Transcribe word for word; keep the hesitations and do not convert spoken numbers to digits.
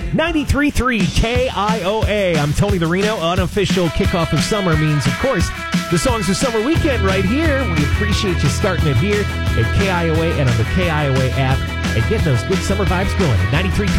ninety-three point three K I O A. I'm Tony the Reno. Unofficial kickoff of summer means, of course, the Songs of Summer weekend right here. We appreciate you starting it here at K I O A and on the K I O A app and getting those good summer vibes going. ninety-three point three